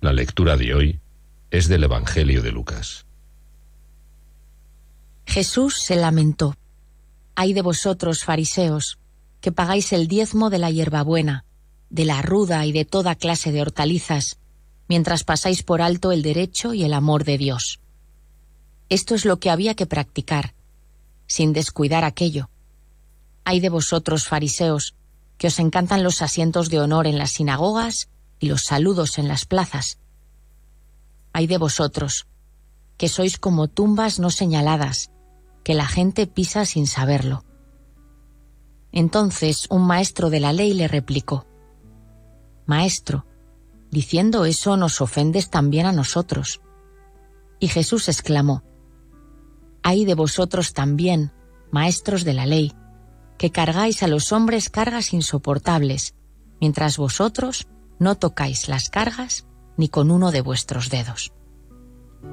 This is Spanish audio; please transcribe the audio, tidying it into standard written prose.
La lectura de hoy es del Evangelio de Lucas. Jesús se lamentó. Ay de vosotros, fariseos, que pagáis el diezmo de la hierbabuena, de la ruda y de toda clase de hortalizas, mientras pasáis por alto el derecho y el amor de Dios. Esto es lo que había que practicar, sin descuidar aquello. Ay de vosotros, fariseos, que os encantan los asientos de honor en las sinagogas y los saludos en las plazas. Ay de vosotros, que sois como tumbas no señaladas, que la gente pisa sin saberlo. Entonces un maestro de la ley le replicó: Maestro, diciendo eso nos ofendes también a nosotros. Y Jesús exclamó: Ay de vosotros también, maestros de la ley, que cargáis a los hombres cargas insoportables, mientras vosotros no tocáis las cargas ni con uno de vuestros dedos.